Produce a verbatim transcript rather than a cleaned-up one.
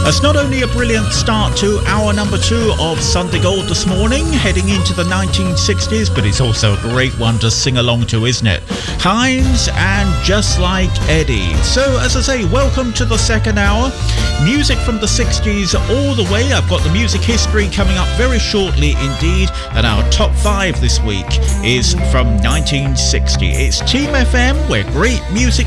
That's not only a brilliant start to hour number two of Sunday Gold this morning, heading into the nineteen sixties, but it's also a great one to sing along to, isn't it? Hines and Just Like Eddie. So, as I say, welcome to the second hour. Music from the sixties all the way. I've got the music history coming up very shortly indeed, and our top five this week is from nineteen sixty. It's Team F M, where great music